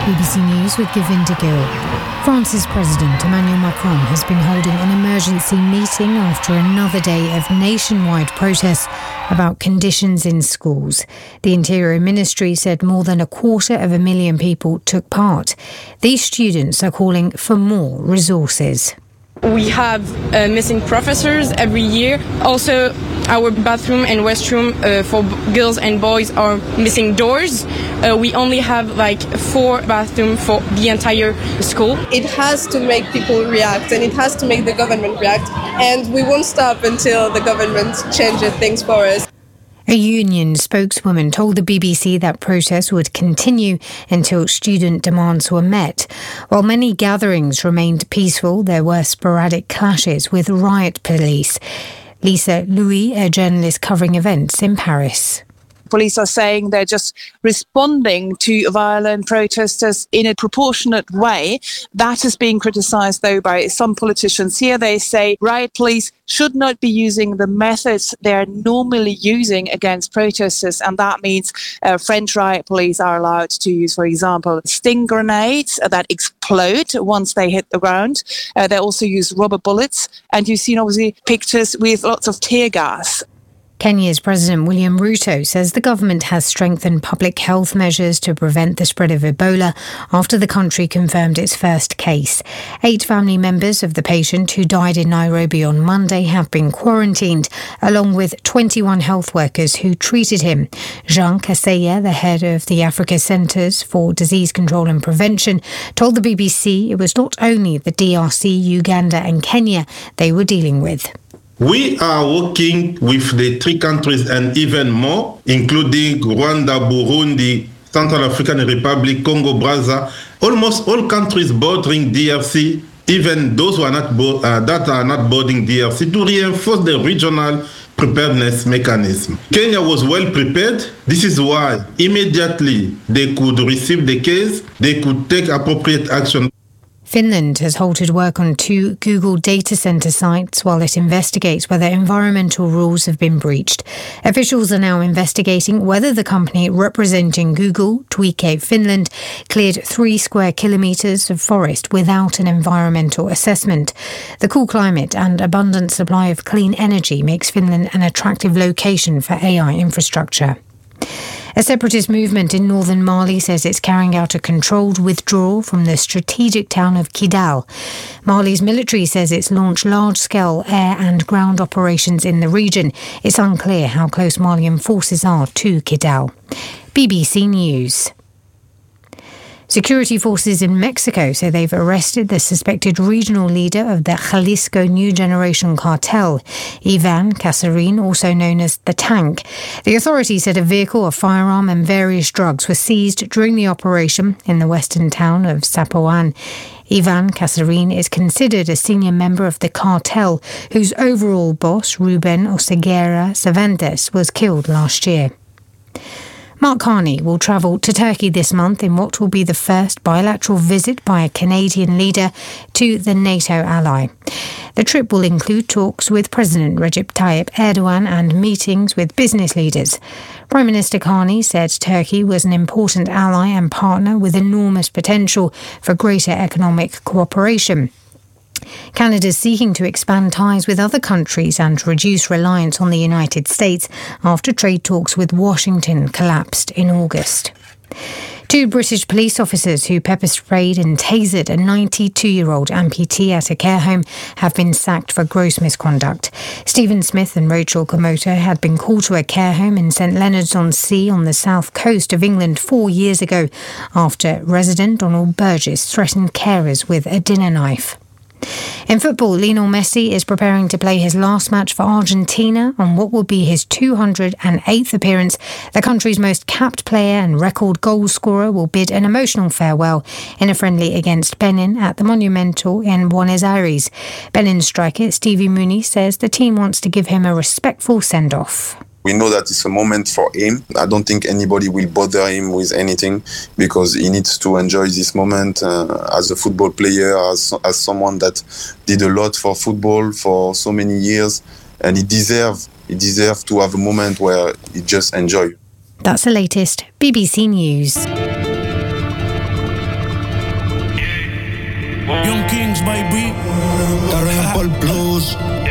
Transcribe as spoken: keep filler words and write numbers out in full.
B B C News with Govinda Gill. France's President Emmanuel Macron has been holding an emergency meeting after another day of nationwide protests about conditions in schools. The Interior Ministry said more than a quarter of a million people took part. These students are calling for more resources. We have uh, missing professors every year. Also, our bathroom and restroom uh, for girls and boys are missing doors. Uh, we only have like four bathrooms for the entire school. It has to make people react, and it has to make the government react. And we won't stop until the government changes things for us. A union spokeswoman told the B B C that protests would continue until student demands were met. While many gatherings remained peaceful, there were sporadic clashes with riot police. Lisa Louis, a journalist covering events in Paris. Police are saying they're just responding to violent protesters in a proportionate way. That is being criticised, though, by some politicians here. They say riot police should not be using the methods they're normally using against protesters. And that means uh, French riot police are allowed to use, for example, sting grenades that explode once they hit the ground. Uh, they also use rubber bullets. And you've seen, obviously, pictures with lots of tear gas. Kenya's President William Ruto says the government has strengthened public health measures to prevent the spread of Ebola after the country confirmed its first case. Eight family members of the patient who died in Nairobi on Monday have been quarantined, along with twenty-one health workers who treated him. Jean Kaseya, the head of the Africa Centres for Disease Control and Prevention, told the B B C it was not only the D R C, Uganda and Kenya they were dealing with. We are working with the three countries and even more, including Rwanda, Burundi, Central African Republic, Congo, Brazza, almost all countries bordering D R C, even those who are not bo- uh, that are not bordering D R C, to reinforce the regional preparedness mechanism. Kenya was well prepared. This is why immediately they could receive the case, they could take appropriate action. Finland has halted work on two Google data centre sites while it investigates whether environmental rules have been breached. Officials are now investigating whether the company representing Google, Tweeke Finland, cleared three square kilometres of forest without an environmental assessment. The cool climate and abundant supply of clean energy makes Finland an attractive location for A I infrastructure. A separatist movement in northern Mali says it's carrying out a controlled withdrawal from the strategic town of Kidal. Mali's military says it's launched large-scale air and ground operations in the region. It's unclear how close Malian forces are to Kidal. B B C News. Security forces in Mexico say they've arrested the suspected regional leader of the Jalisco New Generation cartel, Ivan Casarin, also known as the Tank. The authorities said a vehicle, a firearm and various drugs were seized during the operation in the western town of Zapopan. Ivan Casarin is considered a senior member of the cartel, whose overall boss, Ruben Oseguera Cervantes, was killed last year. Mark Carney will travel to Turkey this month in what will be the first bilateral visit by a Canadian leader to the NATO ally. The trip will include talks with President Recep Tayyip Erdogan and meetings with business leaders. Prime Minister Carney said Turkey was an important ally and partner with enormous potential for greater economic cooperation. Canada's seeking to expand ties with other countries and reduce reliance on the United States after trade talks with Washington collapsed in August. Two British police officers who pepper sprayed and tasered a ninety-two-year-old amputee at a care home have been sacked for gross misconduct. Stephen Smith and Rachel Komoto had been called to a care home in St Leonards-on-Sea on the south coast of England four years ago after resident Donald Burgess threatened carers with a dinner knife. In football, Lionel Messi is preparing to play his last match for Argentina on what will be his two hundred eighth appearance. The country's most capped player and record goal scorer will bid an emotional farewell in a friendly against Benin at the Monumental in Buenos Aires. Benin striker Stevie Mooney says the team wants to give him a respectful send-off. We know that it's a moment for him. I don't think anybody will bother him with anything because he needs to enjoy this moment uh, as a football player, as, as someone that did a lot for football for so many years. And he deserves he deserves to have a moment where he just enjoys. That's the latest B B C News. Kings, baby. Carry Paul Plus.